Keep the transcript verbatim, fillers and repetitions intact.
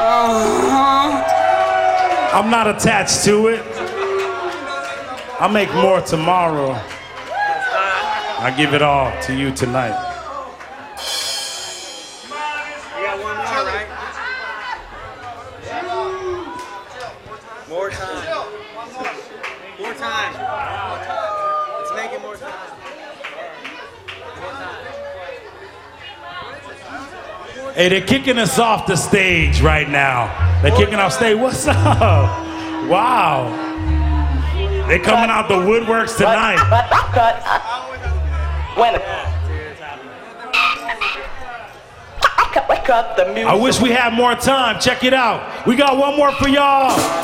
I'm not attached to it. I'll make more tomorrow. I give it all to you tonight. You got one more, right? More time. More time. Let's make it more time. Hey, they're kicking us off the stage right now. They're kicking off stage. What's up? Wow. They're coming out the woodworks tonight. Cut, cut, cut. When? Cut the music. I wish we had more time. Check it out. We got one more for y'all.